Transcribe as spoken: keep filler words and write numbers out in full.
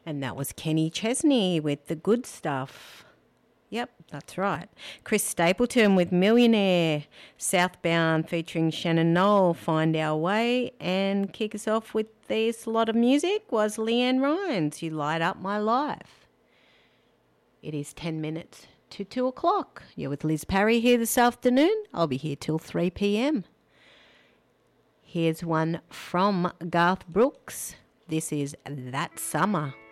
And that was Kenny Chesney with The Good Stuff. Yep, that's right. Chris Stapleton with Millionaire. Southbound featuring Shannon Knoll, Find Our Way. And kick us off with this lot of music was Leanne Rhymes, You Light Up My Life. It is ten minutes to two o'clock. You're with Liz Parry here this afternoon. I'll be here till three p.m. Here's one from Garth Brooks. This is That Summer.